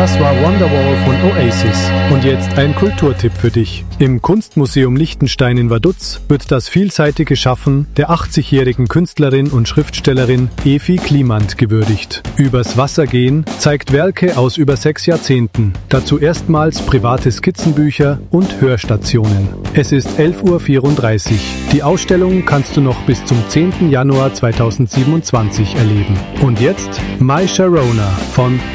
Das war Wonderwall von Oasis. Und jetzt ein Kulturtipp für dich. Im Kunstmuseum Liechtenstein in Vaduz wird das vielseitige Schaffen der 80-jährigen Künstlerin und Schriftstellerin Evi Klimant gewürdigt. Übers Wasser gehen zeigt Werke aus über 6 Jahrzehnten. Dazu erstmals private Skizzenbücher und Hörstationen. Es ist 11:34 Uhr. Die Ausstellung kannst du noch bis zum 10. Januar 2027 erleben. Und jetzt My Sharona von